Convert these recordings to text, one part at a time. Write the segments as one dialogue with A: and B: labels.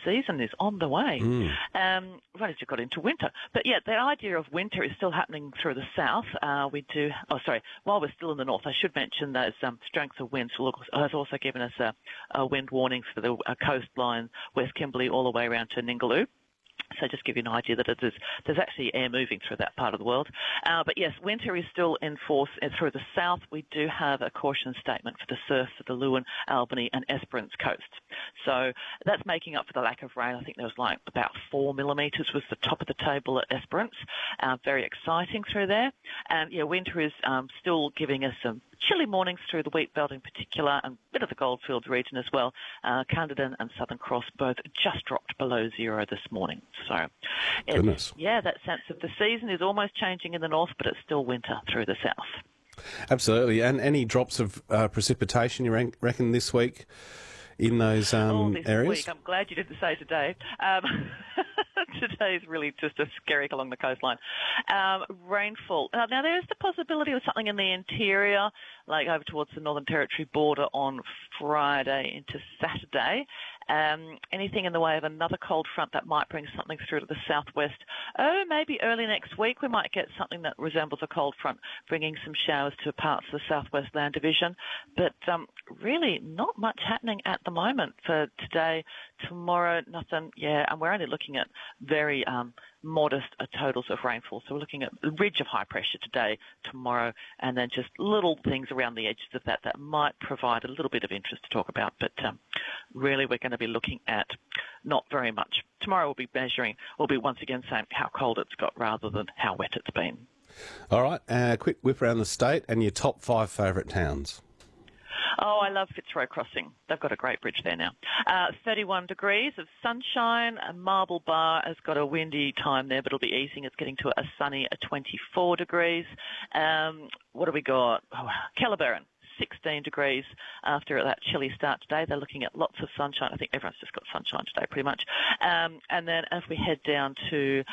A: season is on the way. Right as you got into winter. But yeah, the idea of winter is still happening through the south. While we're still in the north, I should mention those strengths of winds has also given us a wind warning for the coastline, West Kimberley, all the way around to Ningaloo. So just give you an idea that there's actually air moving through that part of the world. But yes, winter is still in force through the south. We do have a caution statement for the surf for the Lewin, Albany and Esperance coast. So that's making up for the lack of rain. I think there was about 4 millimetres was the top of the table at Esperance. Very exciting through there. And yeah, winter is still giving us some chilly mornings through the wheat belt in particular and a bit of the Goldfields region as well. Cunderdin and Southern Cross both just dropped below zero this morning. So, that sense of the season is almost changing in the north, but it's still winter through the south.
B: Absolutely. And any drops of precipitation, you reckon, this week in those areas?
A: Week. I'm glad you didn't say today. Today is really just a scary along the coastline. Rainfall. Now, there is the possibility of something in the interior, like over towards the Northern Territory border on Friday into Saturday. Anything in the way of another cold front that might bring something through to the southwest. Maybe early next week we might get something that resembles a cold front, bringing some showers to parts of the southwest land division. But really not much happening at the moment for today. Tomorrow, nothing. Yeah, and we're only looking at very modest totals of rainfall. So we're looking at a ridge of high pressure today, tomorrow, and then just little things around the edges of that might provide a little bit of interest to talk about. But really we're going to be looking at not very much. Tomorrow we'll be once again saying how cold it's got rather than how wet it's been.
B: All right, quick whip around the state and your top 5 favourite towns.
A: Oh, I love Fitzroy Crossing. They've got a great bridge there now. 31 degrees of sunshine. Marble Bar has got a windy time there, but it'll be easing. It's getting to a sunny 24 degrees. What do we got? Kellerberrin. 16 degrees after that chilly start today. They're looking at lots of sunshine. I think everyone's just got sunshine today pretty much. And then as we head down to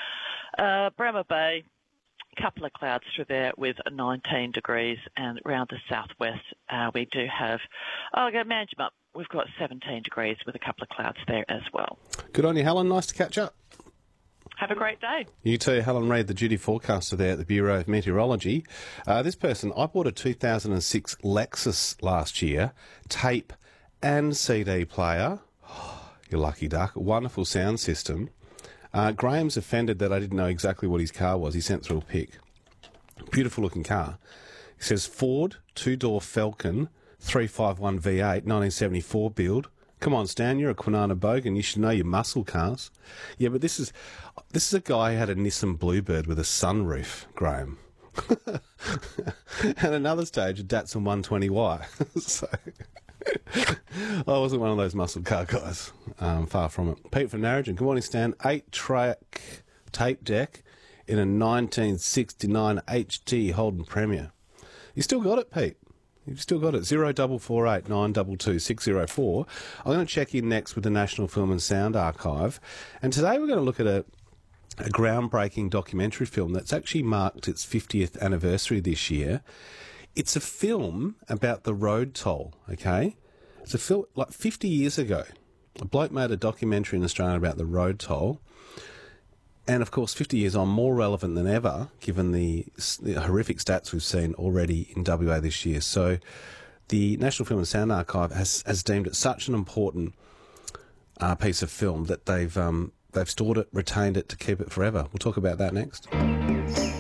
A: Bremer Bay, a couple of clouds through there with 19 degrees, and around the southwest we do have, Manjimup, we've got 17 degrees with a couple of clouds there as well.
B: Good on you, Helen. Nice to catch up.
A: Have a great day.
B: You too. Helen Reid, the duty forecaster there at the Bureau of Meteorology. This person, I bought a 2006 Lexus last year, tape and CD player. Oh, you lucky duck. Wonderful sound system. Graham's offended that I didn't know exactly what his car was. He sent through a pic. Beautiful looking car. He says Ford 2-door Falcon 351 V8 1974 build. Come on, Stan, you're a Kwinana Bogan. You should know your muscle cars. Yeah, but this is a guy who had a Nissan Bluebird with a sunroof, Graham. At another stage, a Datsun 120Y. So I wasn't one of those muscle car guys. Far from it. Pete from Narrogin. Good morning, Stan. 8-track tape deck in a 1969 HT Holden Premier. You still got it, Pete? You've still got it. 0448 922 604. I'm going to check in next with the National Film and Sound Archive. And today we're going to look at a groundbreaking documentary film that's actually marked its 50th anniversary this year. It's a film about the road toll, okay? It's a film, 50 years ago, a bloke made a documentary in Australia about the road toll. And, of course, 50 years on, more relevant than ever, given the horrific stats we've seen already in WA this year. So the National Film and Sound Archive has deemed it such an important piece of film that they've stored it, retained it to keep it forever. We'll talk about that next.